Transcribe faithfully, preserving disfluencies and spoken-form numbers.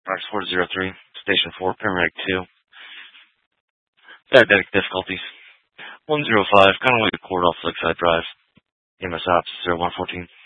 Fox four zero three, Station four, Paramedic two. Diabetic difficulties. one zero five, Conway Court off Lakeside Drive. E M S Ops zero one fourteen.